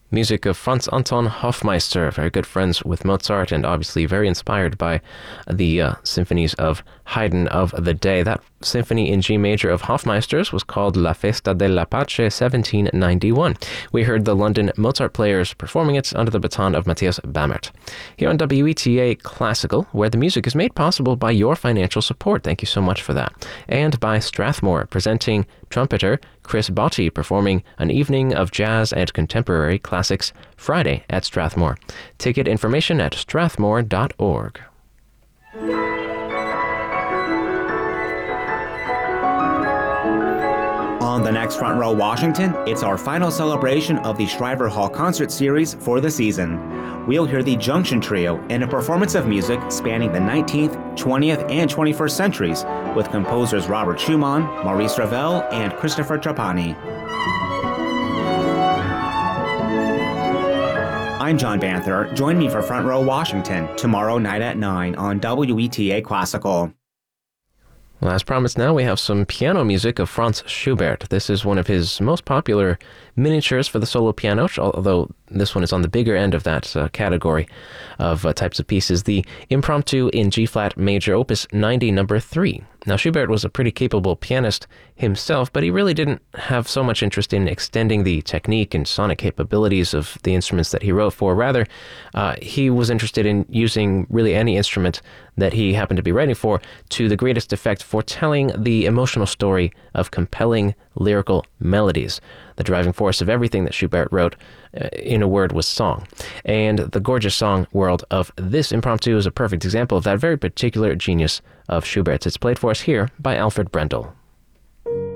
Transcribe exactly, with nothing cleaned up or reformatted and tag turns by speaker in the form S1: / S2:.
S1: Music of Franz Anton Hofmeister, very good friends with Mozart and obviously very inspired by the uh, symphonies of Haydn of the day. That symphony in G major of Hofmeister's was called La Festa della Pace seventeen ninety-one. We heard the London Mozart Players performing it under the baton of Matthias Bammert. Here on W E T A Classical, where the music is made possible by your financial support. Thank you so much for that. And by Strathmore, presenting trumpeter Chris Botti performing an evening of jazz and contemporary classics Friday at Strathmore. Ticket information at strathmore dot org.
S2: On the next Front Row Washington, it's our final celebration of the Shriver Hall Concert Series for the season. We'll hear the Junction Trio in a performance of music spanning the nineteenth, twentieth, and twenty-first centuries with composers Robert Schumann, Maurice Ravel, and Christopher Trapani. I'm John Banther. Join me for Front Row Washington tomorrow night at nine on W E T A Classical.
S1: Well, as promised, now we have some piano music of Franz Schubert. This is one of his most popular miniatures for the solo piano, although this one is on the bigger end of that uh, category of uh, types of pieces. The Impromptu in G-flat major, opus ninety, number three. Now, Schubert was a pretty capable pianist himself, but he really didn't have so much interest in extending the technique and sonic capabilities of the instruments that he wrote for. Rather, uh, he was interested in using really any instrument that he happened to be writing for to the greatest effect for telling the emotional story of compelling lyrical melodies. The driving force of everything that Schubert wrote, uh, in a word, was song. And the gorgeous song world of this impromptu is a perfect example of that very particular genius of Schubert's. It's played for us here by Alfred Brendel.